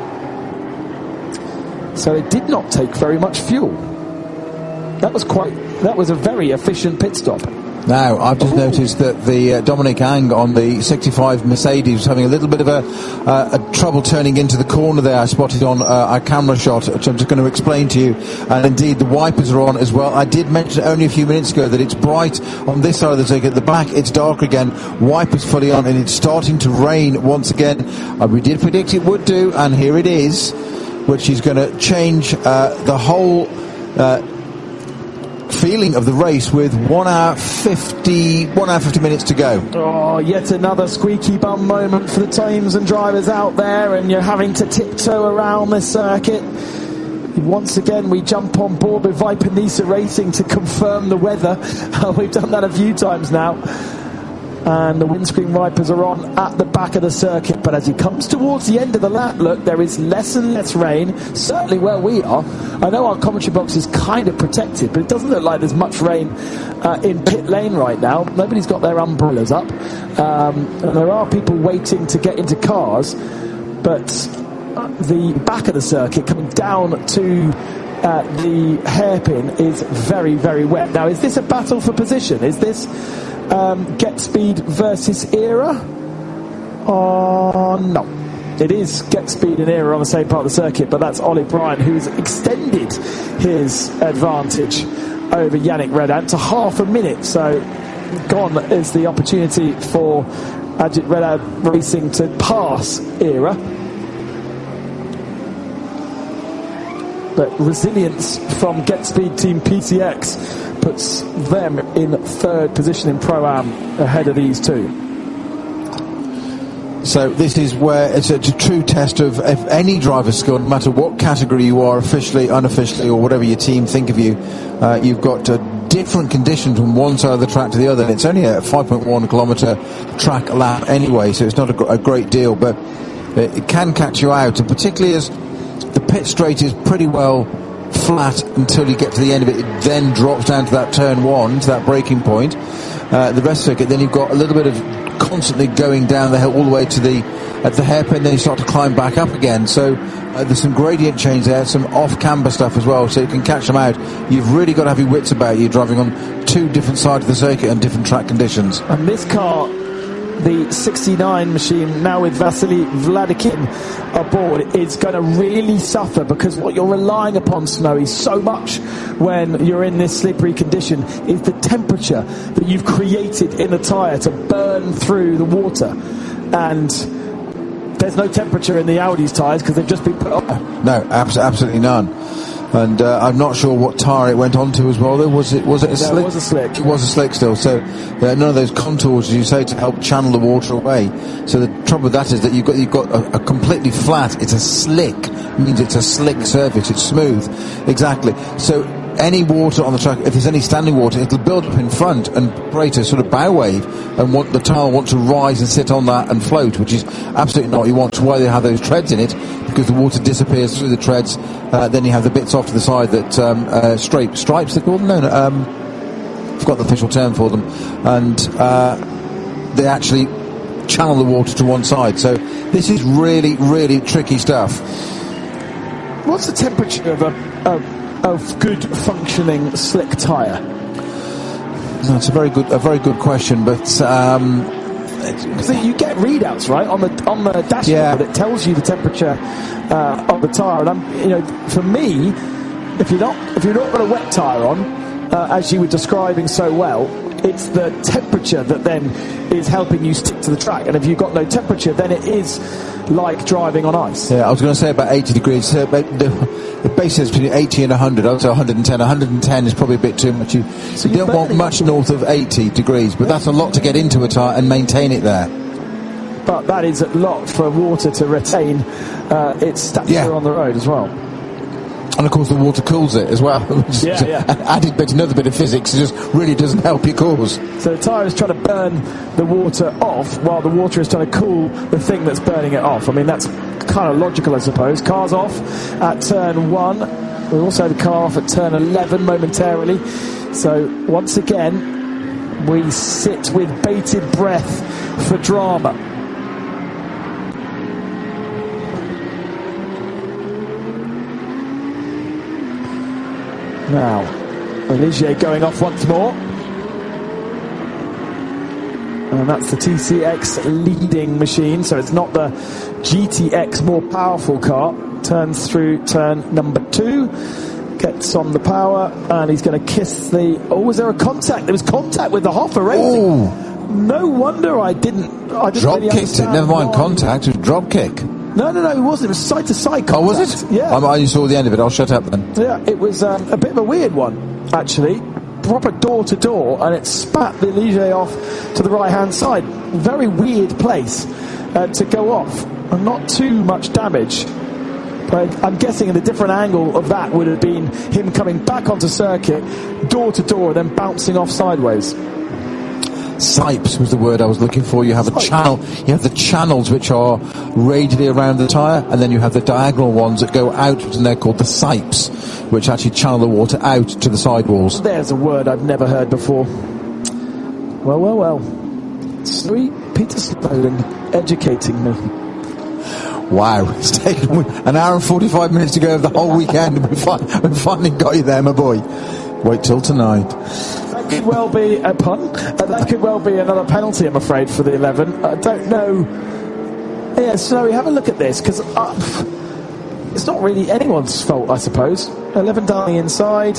so it did not take very much fuel. That was quite that was a very efficient pit stop. Now, I've just Ooh. noticed that the uh, Dominic Ang on the sixty-five Mercedes was having a little bit of a, uh, a trouble turning into the corner there. I spotted on uh, our camera shot, which I'm just going to explain to you. And indeed, the wipers are on as well. I did mention only a few minutes ago that it's bright on this side of the circuit. At the back, it's dark again. Wipers fully on, and it's starting to rain once again. Uh, we did predict it would do, and here it is, which is going to change uh, the whole Uh, feeling of the race with one hour fifty one hour fifty minutes to go. Oh, yet another squeaky bum moment for the teams and drivers out there, and you're having to tiptoe around the circuit. Once again, we jump on board with Viper Nisa Racing to confirm the weather. We've done that a few times now. And the windscreen wipers are on at the back of the circuit, but as it comes towards the end of the lap, look, there is less and less rain, certainly where we are. I know our commentary box is kind of protected, but it doesn't look like there's much rain uh, in pit lane right now. Nobody's got their umbrellas up, um, and there are people waiting to get into cars, but the back of the circuit coming down to uh, the hairpin is very, very wet. Now, is this a battle for position? Is this Um, Get Speed versus Era? Oh, no. It is Get Speed and Era on the same part of the circuit, but that's Ollie Bryan, who's extended his advantage over Yannick Redant to half a minute. So gone is the opportunity for Ajit Redant Racing to pass Era. But resilience from Get Speed Team P C X puts them in third position in Pro-Am ahead of these two. So this is where it's a, it's a true test of if any driver's skill, no matter what category you are, officially, unofficially, or whatever your team think of you. Uh, you've got uh, different conditions from one side of the track to the other. And it's only a five point one kilometre track lap anyway, so it's not a, a great deal, but it, it can catch you out, and particularly as the pit straight is pretty well flat until you get to the end of it. It then drops down to that turn one, to that braking point. Uh, the rest of the circuit, then you've got a little bit of constantly going down the hill all the way to the at the hairpin, then you start to climb back up again. So uh, there's some gradient change there, some off-camber stuff as well, so you can catch them out. You've really got to have your wits about you, driving on two different sides of the circuit and different track conditions. And this car the sixty-nine machine, now with Vasily Vladikin aboard, is going to really suffer, because what you're relying upon, Snowy, so much when you're in this slippery condition is the temperature that you've created in the tyre to burn through the water. And there's no temperature in the Audi's tyres because they've just been put on. No, abs- absolutely none. And uh, I'm not sure what tyre it went onto as well. Though was it was it a no, slick? It was a slick. It was a slick still. So uh, none of those contours, as you say, to help channel the water away. So the trouble with that is that you've got you've got a, a completely flat. It's a slick. It means it's a slick surface. It's smooth. Exactly. So any water on the track, if there's any standing water, it'll build up in front and create a sort of bow wave, and want the tyre want to rise and sit on that and float, which is absolutely not what you want. That's why they have those treads in it, because the water disappears through the treads. Uh, then you have the bits off to the side that um, uh, stripe, stripes they're called. No, no, um, I've got the official term for them, and uh, they actually channel the water to one side. So this is really, really tricky stuff. What's the temperature of a, a of good functioning slick tyre? That's a very good, a very good question, but um, so you get readouts, right, on the on the dashboard yeah. that tells you the temperature uh, of the tyre. And I'm, you know, for me, if you're not if you're not got a wet tyre on, uh, as you were describing so well, it's the temperature that then is helping you stick to the track. And if you've got no temperature, then it is like driving on ice. Yeah, I was going to say about eighty degrees. So the, the base is between eighty and one hundred. I would say one hundred ten. one hundred ten is probably a bit too much. You, so you don't want much north of eighty degrees, but that's a lot to get into a tyre and maintain it there. But that is a lot for water to retain uh, its stature yeah. on the road as well. And of course the water cools it as well. yeah, yeah. Added bit, another bit of physics, it just really doesn't help your cause. So the tyre is trying to burn the water off while the water is trying to cool the thing that's burning it off. I mean, that's kind of logical, I suppose. Car's off at turn one. We also had the car off at turn eleven momentarily. So once again, we sit with bated breath for drama. Now, Ligier going off once more. And that's the T C X leading machine, so it's not the G T X more powerful car. Turns through turn number two, gets on the power, and he's going to kiss the... Oh, was there a contact? There was contact with the Hoffa Racing. Oh. No wonder I didn't... I didn't drop really kicked it, never mind why. Contact, it was drop kick. No, no, no, it wasn't. It was side-to-side contact. Oh, was it? Yeah. I, I only saw the end of it. I'll shut up then. Yeah, it was um, a bit of a weird one, actually. Proper door-to-door, and it spat the Ligier off to the right-hand side. Very weird place uh, to go off. And not too much damage. But I'm guessing in a different angle of that would have been him coming back onto circuit, door-to-door, and then bouncing off sideways. Sipes was the word I was looking for. You have a channel. You have the channels which are radially around the tyre, and then you have the diagonal ones that go out, and they're called the sipes, which actually channel the water out to the sidewalls. There's a word I've never heard before. Well, well, well. Sweet Peter Snowden educating me. Wow, it's taken an hour and forty-five minutes to go over the whole weekend, and we finally got you there, my boy. Wait till tonight. That could well be a pun. Uh, that could well be another penalty, I'm afraid, for the eleven. I don't know. Yeah, Snowy, have a look at this, because uh, it's not really anyone's fault, I suppose. eleven down the inside.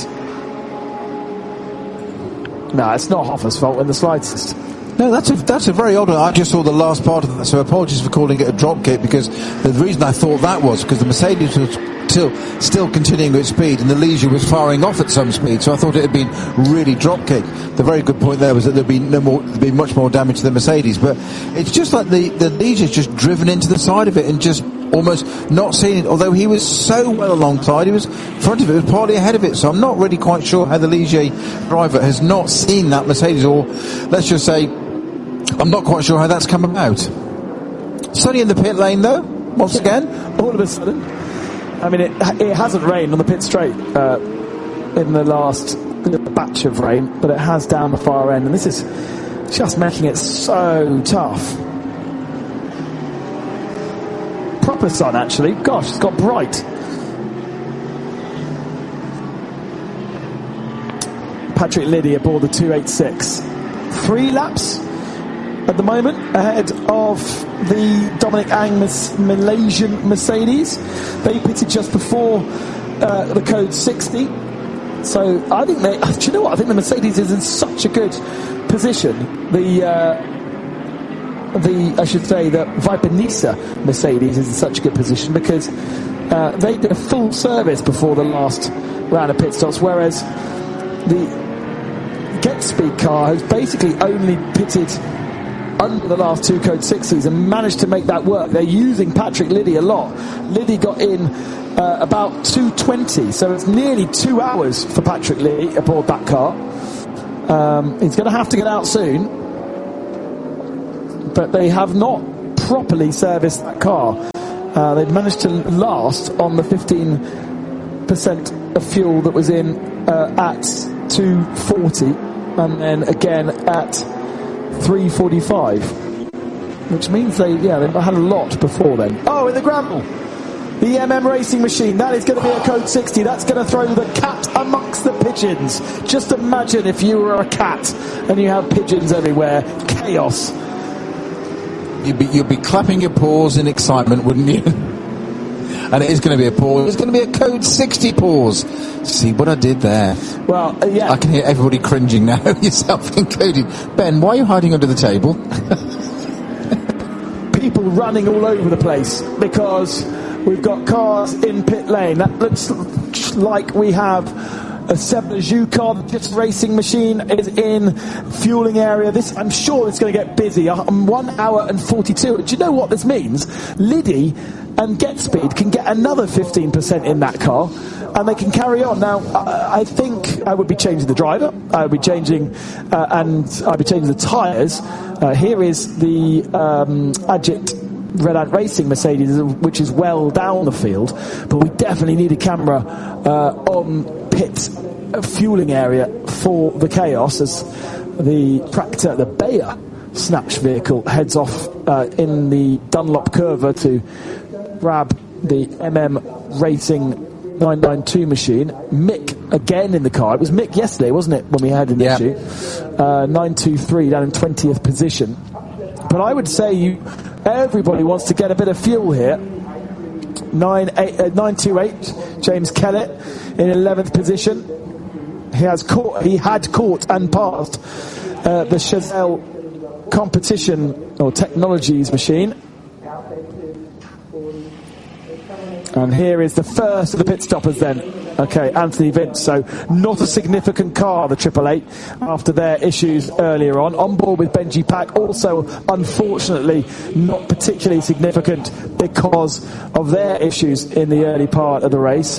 No, it's not Hoffa's fault in the slightest. No, that's a that's a very odd one. I just saw the last part of that, so apologies for calling it a drop kick, because the reason I thought that was because the Mercedes was still still continuing its speed and the Ligier was firing off at some speed, so I thought it had been really drop kick. The very good point there was that there'd be no more, there'd be much more damage to the Mercedes, but it's just like the the Ligier's just driven into the side of it and just almost not seeing it, although he was so well alongside, he was in front of it, was partly ahead of it, so I'm not really quite sure how the Ligier driver has not seen that Mercedes, or let's just say I'm not quite sure how that's come about. Sunny in the pit lane though, once yeah. again. All of a sudden. I mean, it, it hasn't rained on the pit straight uh, in the last batch of rain, but it has down the far end, and this is just making it so tough. Proper sun, actually. Gosh, it's got bright. Patrick Liddy aboard the two eighty-six. Three laps at the moment, ahead of the Dominic Ang Malaysian Mercedes. They pitted just before uh, the code sixty. So I think they, do you know what? I think the Mercedes is in such a good position. The, uh, the I should say, the Viper Nisa Mercedes is in such a good position because uh, they did a full service before the last round of pit stops, whereas the GetSpeed car has basically only pitted under the last two code sixties and managed to make that work. They're using Patrick Liddy a lot. Liddy got in uh, about two twenty, so it's nearly two hours for Patrick Liddy aboard that car. Um, he's going to have to get out soon, but they have not properly serviced that car. Uh, they've managed to last on the fifteen percent of fuel that was in uh, at two forty, and then again at three forty-five, which means they, yeah, they've had a lot before then. Oh, in the Granville, the M M Racing Machine, that is going to be a code sixty. That's going to throw the cat amongst the pigeons. Just imagine if you were a cat and you have pigeons everywhere. Chaos. You'd be, you'd be clapping your paws in excitement, wouldn't you? And it is going to be a pause. It's going to be a code sixty pause. See what I did there? Well, uh, yeah. I can hear everybody cringing now, yourself included. Ben, why are you hiding under the table? People running all over the place because we've got cars in pit lane. That looks like we have a Sebnaju car. The Just Racing Machine is in fueling area. This, I'm sure it's going to get busy. Um, one hour and forty-two. Do you know what this means? Liddy and GetSpeed can get another fifteen percent in that car, and they can carry on. Now, I, I think I would be changing the driver. I would be changing, uh, and I'd be changing the tyres. Uh, here is the um, Agit Red Ant Racing Mercedes, which is well down the field, but we definitely need a camera uh, on pit fueling area for the Chaos as the tractor, the Bayer Snatch vehicle, heads off uh, in the Dunlop Curva to grab the M M Racing nine ninety-two machine. Mick again in the car. It was Mick yesterday, wasn't it, when we had an yeah. issue? Uh, nine two three down in twentieth position. But I would say you, everybody wants to get a bit of fuel here. nine two eight, James Kellett in eleventh position. He has caught, he had caught and passed uh, the Chazelle competition or technologies machine. And here is the first of the pit stoppers then. Okay, Anthony Vince. So not a significant car, the Triple Eight, after their issues earlier on. On board with Benji Pack, also unfortunately not particularly significant because of their issues in the early part of the race.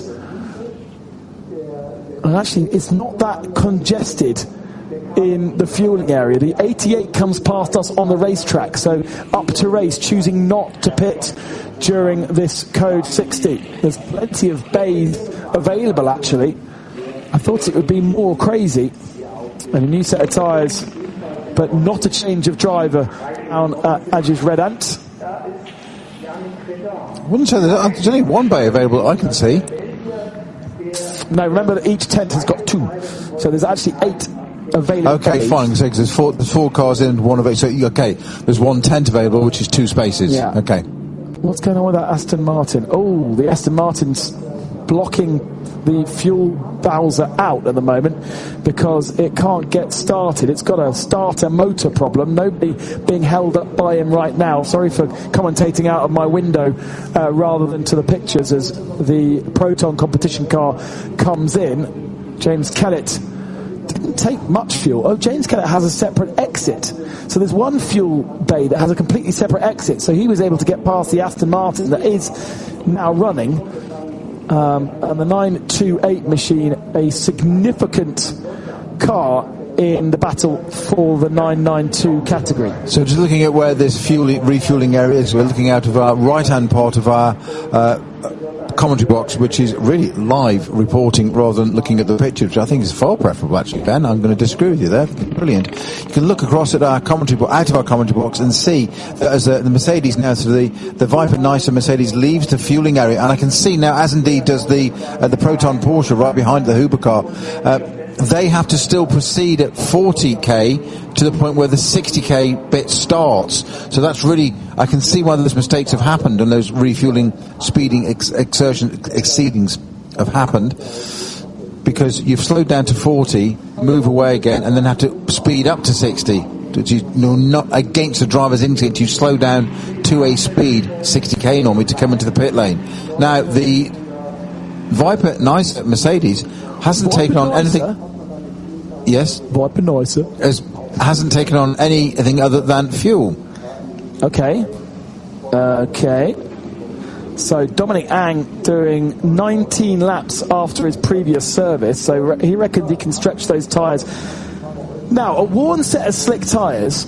And actually, it's not that congested in the fueling area. The eighty-eight comes past us on the racetrack, so up to race, choosing not to pit during this code sixty. There's plenty of bays available, actually. I thought it would be more crazy, and a new set of tyres, but not a change of driver down at Agis Red Ant. I wouldn't say there's, there's only one bay available that I can see. No, remember that each tent has got two, so there's actually eight available. Okay, bays. fine. So there's four, there's four cars in, one of eight. So okay, there's one tent available, which is two spaces. Yeah. Okay. What's going on with that Aston Martin? Oh, the Aston Martin's blocking the fuel Bowser out at the moment because it can't get started. It's got a starter motor problem. Nobody being held up by him right now. Sorry for commentating out of my window uh, rather than to the pictures as the Proton competition car comes in. James Kellett didn't take much fuel. Oh, James Kellett has a separate exit. So there's one fuel bay that has a completely separate exit. So he was able to get past the Aston Martin that is now running. Um, and the nine two eight machine, a significant car in the battle for the nine ninety-two category. So just looking at where this fueling, refueling area is, we're looking out of our right-hand part of our uh, commentary box, which is really live reporting rather than looking at the picture, which I think is far preferable, actually, Ben. I'm going to disagree with you there. Brilliant. You can look across at our commentary box, out of our commentary box, and see that as uh, the Mercedes now, so the, the Viper Nicer Mercedes leaves the fueling area, and I can see now, as indeed does the uh, the Proton Porsche right behind the Huber car, uh, they have to still proceed at forty k to the point where the sixty k bit starts. So that's really, I can see why those mistakes have happened and those refueling, speeding, ex- exertion, exceedings have happened, because you've slowed down to forty, move away again, and then have to speed up to sixty. You know, not against the driver's instinct, you slow down to a speed, sixty k normally, to come into the pit lane. Now, the Viper Nicer Mercedes hasn't Viper taken on Nicer? anything. Yes, Viper Nicer. Has, hasn't taken on anything other than fuel. Okay. Okay. So Dominic Ang doing nineteen laps after his previous service, so re- he reckoned he can stretch those tyres. Now, a worn set of slick tyres,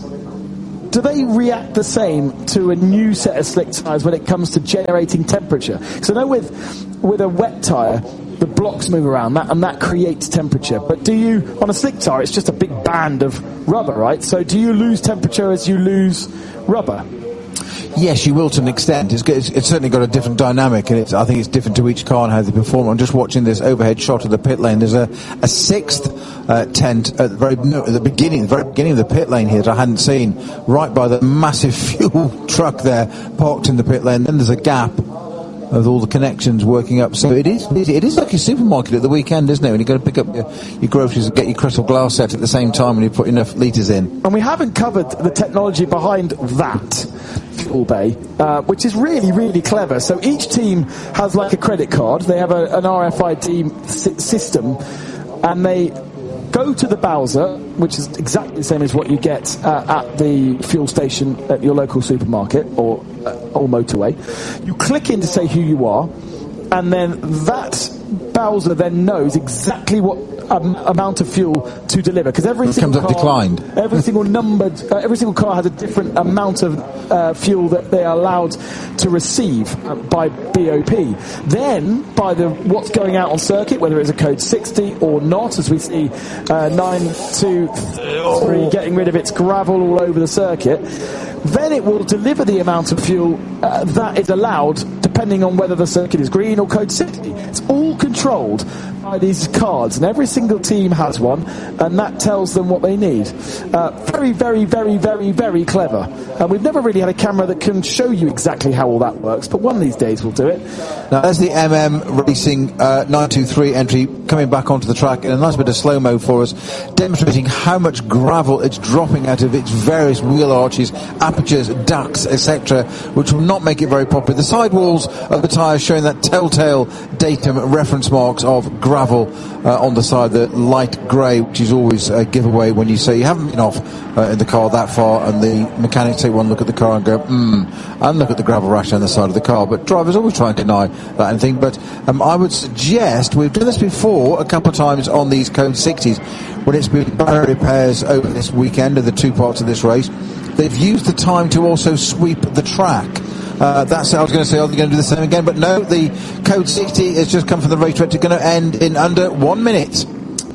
do they react the same to a new set of slick tyres when it comes to generating temperature? Because I know with with a wet tyre, the blocks move around, that and that creates temperature. But do you, on a slick tyre, it's just a big band of rubber, right? So do you lose temperature as you lose rubber? Yes, you will to an extent. It's, it's, it's certainly got a different dynamic, and it's, I think it's different to each car and how they perform. I'm just watching this overhead shot of the pit lane. There's a, a sixth uh, tent at the very no, at the beginning, the very beginning of the pit lane here that I hadn't seen, right by the massive fuel truck there parked in the pit lane. Then there's a gap with all the connections working up. So it is it is like a supermarket at the weekend, isn't it? When you've got to pick up your, your groceries and get your crystal glass set at the same time when you put enough litres in. And we haven't covered the technology behind that fuel bay, uh, which is really, really clever. So each team has like a credit card. They have a, an R F I D s- system, and they go to the Bowser, which is exactly the same as what you get uh, at the fuel station at your local supermarket or, uh, or motorway. You click in to say who you are, and then that Bowser then knows exactly what um, amount of fuel to deliver, because every it single comes up car, declined. every single numbered, uh, every single car has a different amount of uh, fuel that they are allowed to receive uh, by B O P. Then, by the what's going out on circuit, whether it's a code sixty or not, as we see uh, nine two three getting rid of its gravel all over the circuit, then it will deliver the amount of fuel uh, that is allowed, depending on whether the circuit is green or code sixty. It's all controlled by these cards, and every single team has one, and that tells them what they need. Uh, very, very, very, very, very clever. And we've never really had a camera that can show you exactly how all that works, but one of these days we'll do it. Now, there's the M M Racing uh, nine two three entry coming back onto the track in a nice bit of slow-mo for us, demonstrating how much gravel it's dropping out of its various wheel arches, apertures, ducts, et cetera, which will not make it very popular. The sidewalls of the tyres showing that telltale datum reference marks of gravel uh, on the side, the light grey, which is always a giveaway when you say you haven't been off uh, in the car that far, and the mechanics take one look at the car and go, hmm, and look at the gravel rash on the side of the car. But drivers always try and deny that anything. But um, I would suggest, we've done this before a couple of times on these Code sixties, when it's been battery repairs over this weekend of the two parts of this race. They've used the time to also sweep the track. Uh, that's I was going to say, are they going to do the same again? But no, the Code sixty has just come from the race director, going to end in under one minute.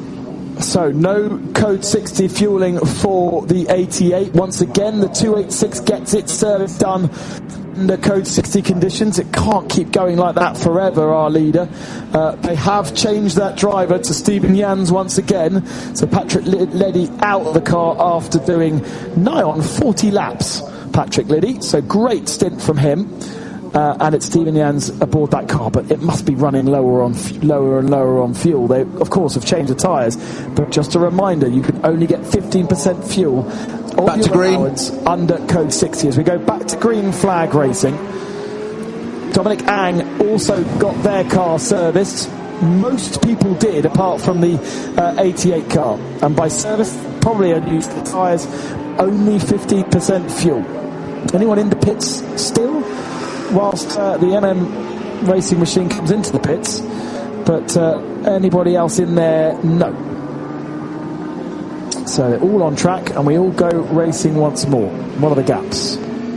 So no Code sixty fueling for the eighty-eight. Once again, the two eighty-six gets its service done under Code sixty conditions. It can't keep going like that forever, our leader. Uh, they have changed that driver to Stephen Jans once again. So Patrick Liddy out of the car after doing nigh on forty laps. Patrick Liddy, so great stint from him. Uh, and it's Stephen Jans aboard that car, but it must be running lower on f- lower and lower on fuel. They, of course, have changed the tyres, but just a reminder, you can only get fifteen percent fuel on back your to green allowance under Code sixty. As we go back to green flag racing, Dominic Ang also got their car serviced. Most people did, apart from the uh, eighty-eight car, and by service, probably only used the tyres, only fifteen percent fuel. Anyone in the pits still? Whilst uh, the M M racing machine comes into the pits, but uh, anybody else in there, no. So they're all on track, and we all go racing once more. What are the gaps?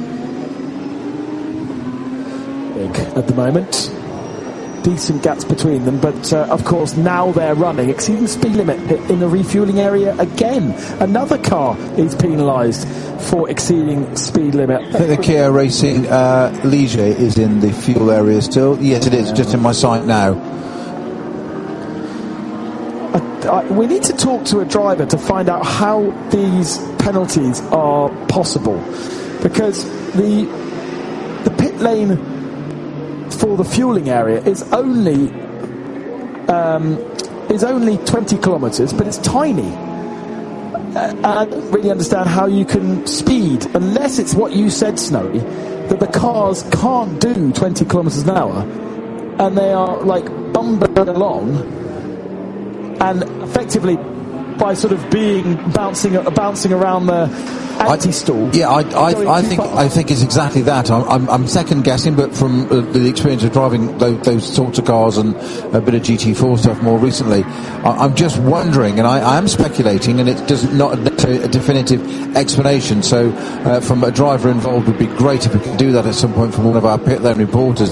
Big at the moment. Decent gaps between them, but uh, of course now they're running exceeding speed limit in the refueling area again. Another car is penalised for exceeding speed limit. I think the Kia Racing uh, Ligier is in the fuel area still. Yes, it is, just in my sight now. I uh, we need to talk to a driver to find out how these penalties are possible, because the the pit lane for the fueling area is only um, is only twenty kilometres, but it's tiny. Uh, I don't really understand how you can speed, unless it's what you said, Snowy, that the cars can't do twenty kilometres an hour, and they are like bumbling along, and effectively by sort of being bouncing uh, bouncing around the anti-stall. I, yeah, I, I, I think far. I think it's exactly that. I'm, I'm, I'm second guessing, but from uh, the experience of driving those, those sorts of cars and a bit of G T four stuff more recently, I, I'm just wondering, and I, I am speculating, and it does not necessarily a definitive explanation. So, uh, from a driver involved, would be great if we could do that at some point from one of our pit lane reporters.